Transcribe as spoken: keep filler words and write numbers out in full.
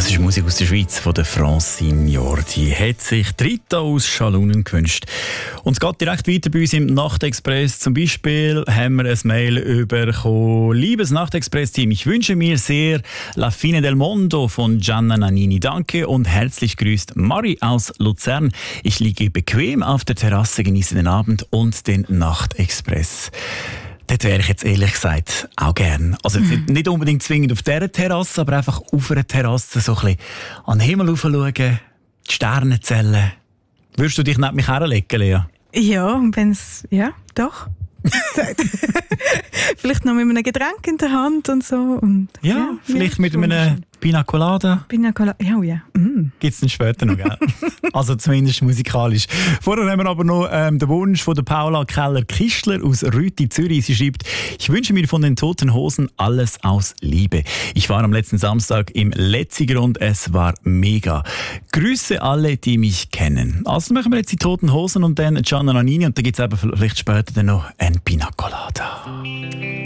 Das ist Musik aus der Schweiz von der Francine. Die hat sich Rita aus Schalunen gewünscht. Und es geht direkt weiter bei uns im Nachtexpress. Zum Beispiel haben wir ein Mail bekommen. Liebes Nachtexpress-Team, ich wünsche mir sehr La Fine del Mondo von Gianna Nannini. Danke und herzlich grüßt Mari aus Luzern. Ich liege bequem auf der Terrasse, genieße den Abend und den Nachtexpress. Dort wäre ich jetzt ehrlich gesagt auch gern. Also mhm. nicht unbedingt zwingend auf dieser Terrasse, aber einfach auf einer Terrasse so ein bisschen an den Himmel schauen, die Sterne zählen. Würdest du dich neben mich herlegen, Lea? Ja, wenn's, ja, doch. Vielleicht noch mit einem Getränk in der Hand und so. Und, ja, ja, vielleicht ja, mit einem Pina Colada. Pina Colada, ja, oh ja. Mm. Gibt es dann später noch, gell? Also zumindest musikalisch. Vorher haben wir aber noch ähm, den Wunsch von der Paula Keller-Kistler aus Rüti, Zürich. Sie schreibt, ich wünsche mir von den Toten Hosen alles aus Liebe. Ich war am letzten Samstag im Letziger und es war mega. Grüße alle, die mich kennen. Also machen wir jetzt die Toten Hosen und dann Gianna Nannini und dann gibt es vielleicht später dann noch ein Pina Colada.